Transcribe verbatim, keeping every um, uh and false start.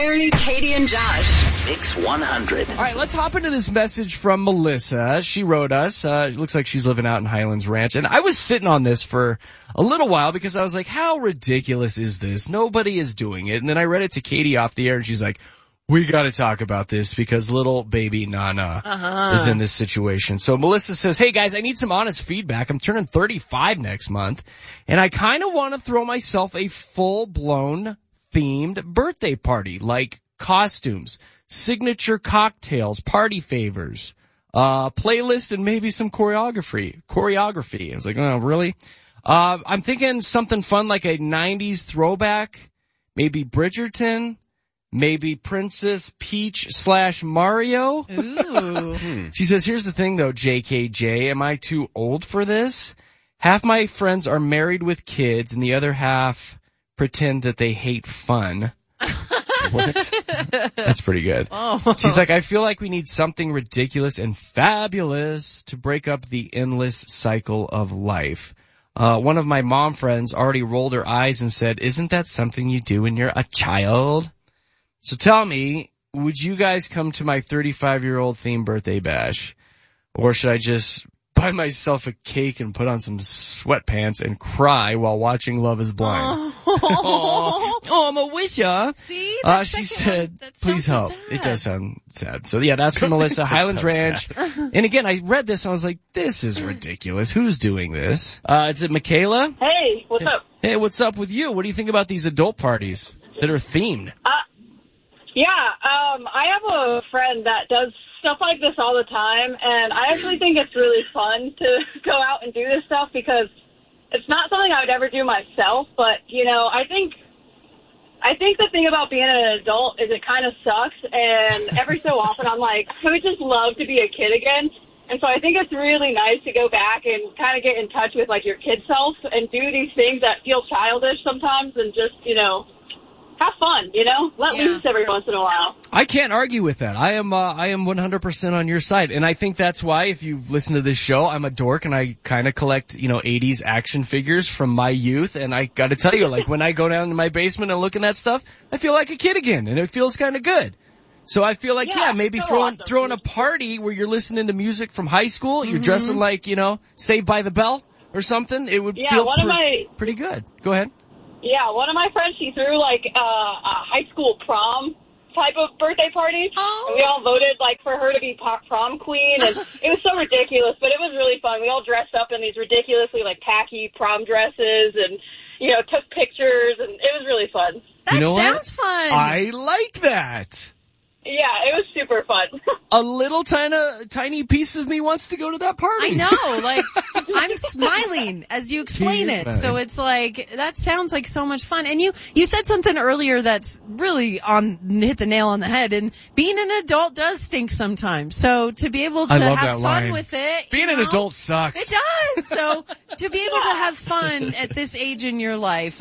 Ernie, Katie, and Josh. Mix one hundred. All right, let's hop into this message from Melissa. She wrote us. Uh, it looks like she's living out in Highlands Ranch. And I was sitting on this for a little while because I was like, how ridiculous is this? Nobody is doing it. And then I read it to Katie off the air, and she's like, we got to talk about this because little baby Nana uh-huh. is in this situation. So Melissa says, hey, guys, I need some honest feedback. I'm turning thirty-five next month, and I kind of want to throw myself a full-blown themed birthday party, like costumes, signature cocktails, party favors, uh, playlist, and maybe some choreography. Choreography. I was like, oh, really? Uh, I'm thinking something fun like a nineties throwback, maybe Bridgerton, maybe Princess Peach slash Mario. Ooh. She says, here's the thing though, J K J, am I too old for this? Half my friends are married with kids, and the other half pretend that they hate fun. What? That's pretty good. Oh. She's like, I feel like we need something ridiculous and fabulous to break up the endless cycle of life. Uh, one of my mom friends already rolled her eyes and said, isn't that something you do when you're a child? So tell me, would you guys come to my thirty-five-year-old themed birthday bash? Or should I just buy myself a cake and put on some sweatpants and cry while watching Love is Blind? Oh, oh I'm a wisher. See? Uh, she said, that please sounds help. so sad. It does sound sad. So yeah, that's from Melissa, Highlands Ranch. And again, I read this, I was like, this is ridiculous. Who's doing this? Uh, is it Michaela? Hey, what's up? Hey, what's up with you? What do you think about these adult parties that are themed? Uh, yeah, um, I have a friend that does stuff like this all the time, and I actually think it's really fun to go out and do this stuff because it's not something I would ever do myself, but, you know, I think I think the thing about being an adult is it kind of sucks, and every so often I'm like, I would just love to be a kid again. And so I think it's really nice to go back and kind of get in touch with, like, your kid self and do these things that feel childish sometimes and just, you know, have fun, you know? Let Yeah. loose every once in a while. I can't argue with that. I am, uh, I am one hundred percent on your side. And I think that's why, if you've listened to this show, I'm a dork and I kind of collect, you know, eighties action figures from my youth. And I gotta tell you, like, when I go down to my basement and look at that stuff, I feel like a kid again, and it feels kind of good. So I feel like, yeah, Yeah, maybe so throwing, awesome. throwing a party where you're listening to music from high school, you're dressing like, you know, Saved by the Bell or something, it would Yeah, feel one of pre- my- pretty good. Go ahead. Yeah, one of my friends, she threw, like, uh, a high school prom type of birthday party. Oh. And we all voted, like, for her to be po- prom queen. And it was so ridiculous, but it was really fun. We all dressed up in these ridiculously, like, tacky prom dresses and, you know, took pictures. And it was really fun. That You know what? sounds fun. I like that. Yeah, it was super fun. A little tiny, tiny piece of me wants to go to that party. I know, like, I'm smiling as you explain He is it. So smiling. it's like, that sounds like so much fun. And you, you said something earlier that's really on, hit the nail on the head. And being an adult does stink sometimes. So to be able to I love have that fun line. with it. Being you an know, adult sucks. It does. So to be able to have fun at this age in your life,